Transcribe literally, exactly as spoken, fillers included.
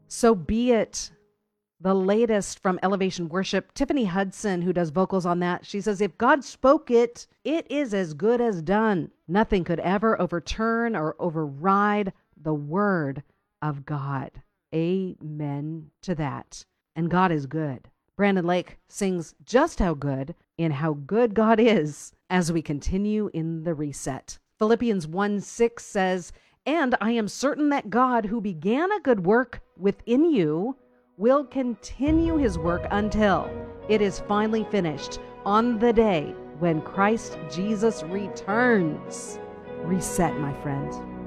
So Be It, the latest from Elevation Worship. Tiffany Hudson, who does vocals on that, she says, if God spoke it, it is as good as done. Nothing could ever overturn or override the word of God. Amen to that. And God is good. Brandon Lake sings just how good in how good God is as we continue in the reset. Philippians one six says, and I am certain that God, who began a good work within you, will continue his work until it is finally finished on the day when Christ Jesus returns. Reset, my friend.